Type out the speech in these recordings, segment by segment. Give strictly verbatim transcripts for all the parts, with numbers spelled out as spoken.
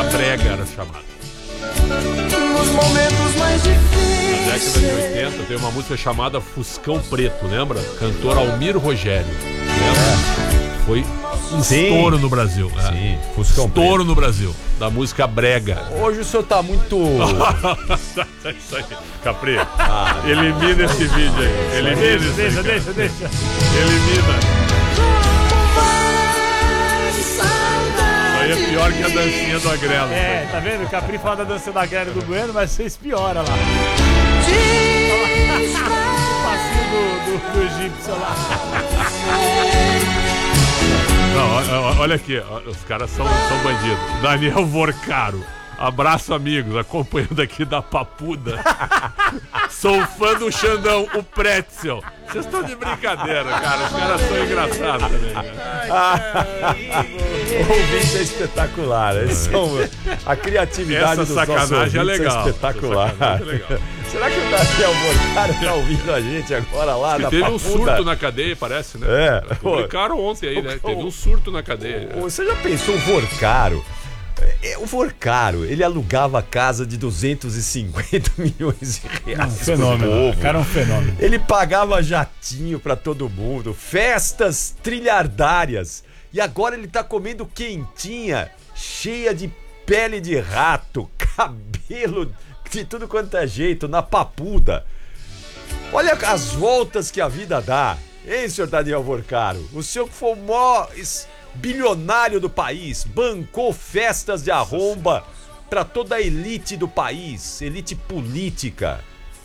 brega era chamada. Nos momentos mais difíceis. Na década de oitenta tem uma música chamada Fuscão Preto, lembra? Cantor Almir Rogério. Lembra? Foi um Sim. estouro no Brasil. Sim, é. Fuscão Estouro Preto. no Brasil, da música brega. Hoje o senhor tá muito... É isso aí. Capri, ah, elimina esse vídeo aí. Elimina Deixa, esse deixa, aí, deixa, deixa. Elimina. Aí é pior que a dancinha do Agrelo. É, tá vendo? O Capri fala da dança da Agrelo do Bueno, mas vocês pioram lá. O passinho do, do, do egípcio lá. Não, olha aqui, os caras são, são bandidos. Daniel Vorcaro, abraço amigos, acompanhando aqui da Papuda. Sou fã do Xandão, o Pretzel. Vocês estão de brincadeira, cara. Os caras são engraçados também. O ouvinte é espetacular. Eles são... A criatividade Essa dos nossos sacanagem é ouvintes legal. é espetacular. Essa sacanagem é legal. Será que o Daniel Vorcaro tá ouvindo a gente agora lá na Teve Papuda? um surto na cadeia, parece, né? É. Publicaram ontem aí, né? Teve um surto na cadeia. Você já pensou o Vorcaro? O Vorcaro, ele alugava a casa de duzentos e cinquenta milhões de reais. Um fenômeno. O cara é um fenômeno. Ele pagava jatinho pra todo mundo, festas trilhardárias. E agora ele tá comendo quentinha, cheia de pele de rato, cabelo de tudo quanto é jeito, na Papuda. Olha as voltas que a vida dá, hein, senhor Daniel Vorcaro? O senhor que foi o maior bilionário do país, bancou festas de arromba pra toda a elite do país, elite política,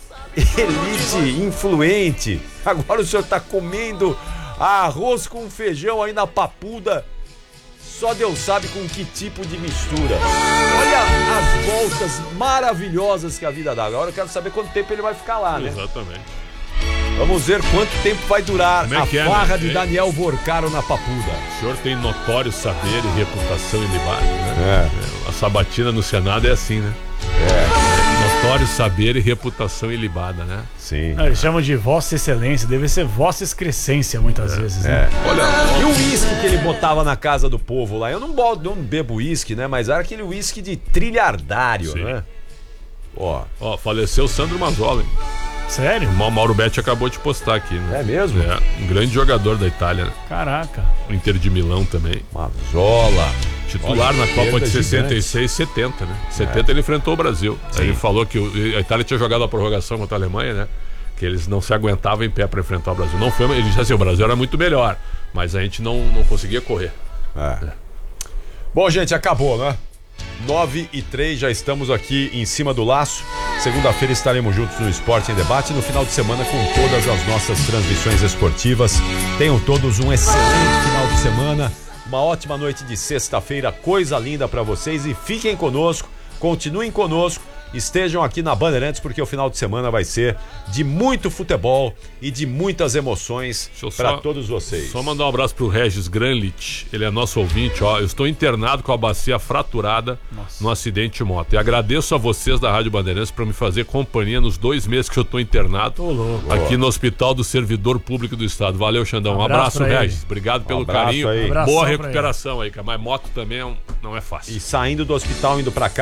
elite influente. Agora o senhor tá comendo arroz com feijão aí na Papuda. Só Deus sabe com que tipo de mistura. Olha as voltas maravilhosas que a vida dá. Agora eu quero saber quanto tempo ele vai ficar lá, né? Exatamente. Vamos ver quanto tempo vai durar Como é a que é, farra né? de Daniel Vorcaro na Papuda. O senhor tem notório saber e reputação ilibada, né? É. A sabatina no Senado é assim, né? É. Notório saber e reputação ilibada, né? Sim. Eles chamam de Vossa Excelência, deve ser Vossa Excrescência muitas é. vezes, É. né? Olha, E o uísque que ele botava na casa do povo lá? Eu não, bo- não bebo uísque, né? Mas era aquele uísque de trilhardário, Sim. né? Ó. ó, faleceu o Sandro Mazzola, hein? Sério? O Mauro Betti acabou de postar aqui, né? É mesmo? É, um grande jogador da Itália, né? Caraca. O Inter de Milão também. Mazzola. Titular Olha, na Copa perda de sessenta e gigante. seis e setenta, né? setenta ele enfrentou o Brasil. Aí ele falou que o- a Itália tinha jogado a prorrogação contra a Alemanha, né? Que eles não se aguentavam em pé para enfrentar o Brasil. Não foi, ele disse assim, o Brasil era muito melhor, mas a gente não, não conseguia correr. É. Bom, gente, acabou, né? nove e três, já estamos aqui em cima do laço. Segunda-feira estaremos juntos no Esporte em Debate. No final de semana com todas as nossas transmissões esportivas. Tenham todos um excelente final de semana. Uma ótima noite de sexta-feira. Coisa linda pra vocês. E fiquem conosco. Continuem conosco. Estejam aqui na Bandeirantes, porque o final de semana vai ser de muito futebol e de muitas emoções Deixa eu para só- todos vocês. Só mandar um abraço pro Regis Granlich, ele é nosso ouvinte, ó. Eu estou internado com a bacia fraturada no acidente de moto. E agradeço a vocês da Rádio Bandeirantes por me fazer companhia nos dois meses que eu estou internado Tô louco. aqui no Hospital do Servidor Público do Estado. Valeu, Xandão. Um Abraço abraço, pra ele. Regis. Obrigado pelo abraço carinho. aí. Abração Boa pra recuperação aí, cara. Mas moto também é um- não é fácil. E saindo do hospital, indo pra casa.